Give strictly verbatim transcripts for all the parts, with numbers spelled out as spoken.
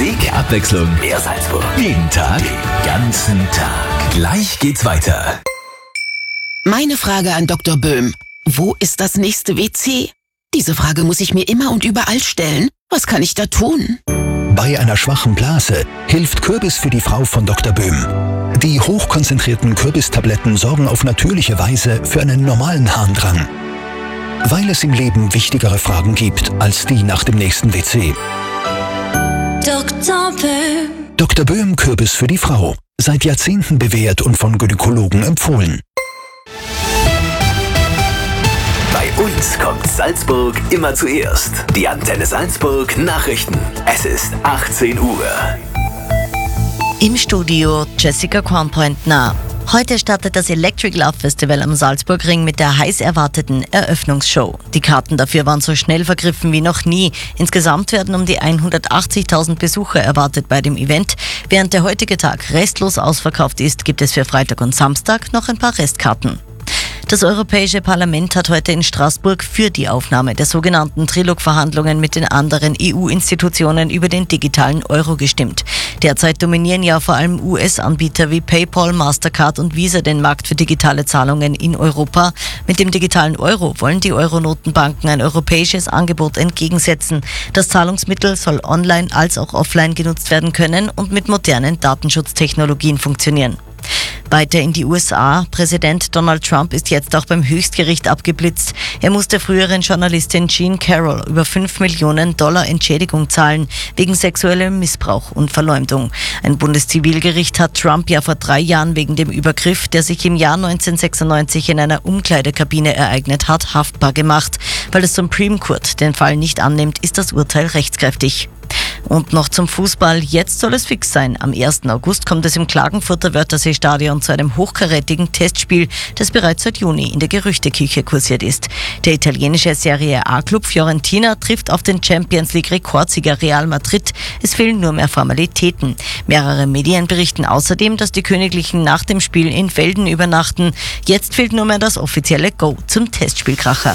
Musik, Abwechslung, mehr Salzburg. Jeden Tag, den ganzen Tag. Gleich geht's weiter. Meine Frage an Doktor Böhm. Wo ist das nächste W C? Diese Frage muss ich mir immer und überall stellen. Was kann ich da tun? Bei einer schwachen Blase hilft Kürbis für die Frau von Doktor Böhm. Die hochkonzentrierten Kürbistabletten sorgen auf natürliche Weise für einen normalen Harndrang. Weil es im Leben wichtigere Fragen gibt als die nach dem nächsten W C. Doktor Böhm. Doktor Böhm Kürbis für die Frau. Seit Jahrzehnten bewährt und von Gynäkologen empfohlen. Bei uns kommt Salzburg immer zuerst. Die Antenne Salzburg Nachrichten. Es ist achtzehn Uhr. Im Studio Jessica Kornpointner. Heute startet das Electric Love Festival am Salzburgring mit der heiß erwarteten Eröffnungsshow. Die Karten dafür waren so schnell vergriffen wie noch nie. Insgesamt werden um die hundertachtzigtausend Besucher erwartet bei dem Event. Während der heutige Tag restlos ausverkauft ist, gibt es für Freitag und Samstag noch ein paar Restkarten. Das Europäische Parlament hat heute in Straßburg für die Aufnahme der sogenannten Trilog-Verhandlungen mit den anderen E U-Institutionen über den digitalen Euro gestimmt. Derzeit dominieren ja vor allem U S-Anbieter wie PayPal, Mastercard und Visa den Markt für digitale Zahlungen in Europa. Mit dem digitalen Euro wollen die Euronotenbanken ein europäisches Angebot entgegensetzen. Das Zahlungsmittel soll online als auch offline genutzt werden können und mit modernen Datenschutztechnologien funktionieren. Weiter in die U S A. Präsident Donald Trump ist jetzt auch beim Höchstgericht abgeblitzt. Er muss der früheren Journalistin Jean Carroll über fünf Millionen Dollar Entschädigung zahlen, wegen sexuellem Missbrauch und Verleumdung. Ein Bundeszivilgericht hat Trump ja vor drei Jahren wegen dem Übergriff, der sich im Jahr neunzehnhundertsechsundneunzig in einer Umkleidekabine ereignet hat, haftbar gemacht. Weil das Supreme Court den Fall nicht annimmt, ist das Urteil rechtskräftig. Und noch zum Fußball. Jetzt soll es fix sein. Am ersten August kommt es im Klagenfurter Wörthersee-Stadion zu einem hochkarätigen Testspiel, das bereits seit Juni in der Gerüchteküche kursiert ist. Der italienische Serie A-Club Fiorentina trifft auf den Champions League-Rekordsieger Real Madrid. Es fehlen nur mehr Formalitäten. Mehrere Medien berichten außerdem, dass die Königlichen nach dem Spiel in Velden übernachten. Jetzt fehlt nur mehr das offizielle Go zum Testspielkracher.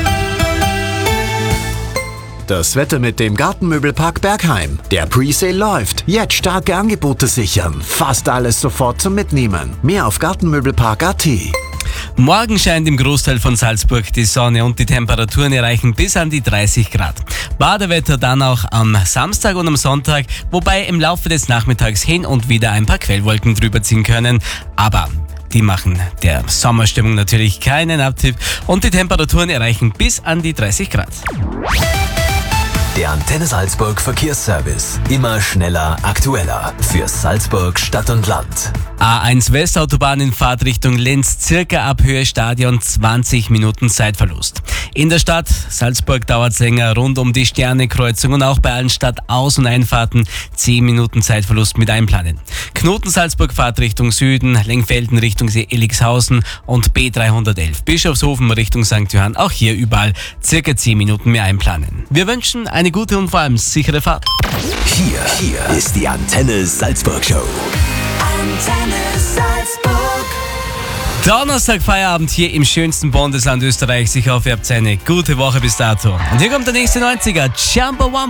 Das Wetter mit dem Gartenmöbelpark Bergheim. Der Presale läuft. Jetzt starke Angebote sichern. Fast alles sofort zum Mitnehmen. Mehr auf gartenmöbelpark punkt a t. Morgen scheint im Großteil von Salzburg die Sonne und die Temperaturen erreichen bis an die dreißig Grad. Badewetter dann auch am Samstag und am Sonntag, wobei im Laufe des Nachmittags hin und wieder ein paar Quellwolken drüber ziehen können. Aber die machen der Sommerstimmung natürlich keinen Abtipp und die Temperaturen erreichen bis an die dreißig Grad. Der Antenne Salzburg Verkehrsservice. Immer schneller, aktueller. Für Salzburg Stadt und Land. A eins Westautobahn in Fahrtrichtung Linz, circa ab Höhe Stadion zwanzig Minuten Zeitverlust. In der Stadt Salzburg dauert es länger, rund um die Sternekreuzung und auch bei allen Stadtaus- und Einfahrten zehn Minuten Zeitverlust mit einplanen. Knoten Salzburg Fahrtrichtung Süden, Lengfelden Richtung Elixhausen und B dreihundertelf Bischofshofen Richtung Sankt Johann, auch hier überall circa zehn Minuten mehr einplanen. Wir wünschen eine gute und vor allem sichere Fahrt. Hier, hier ist die Antenne Salzburg Show. Antenne Salzburg. Donnerstag Feierabend hier im schönsten Bundesland Österreichs. Ich hoffe, ihr habt eine gute Woche bis dato. Und hier kommt der nächste neunziger, Jumbo Wumbo.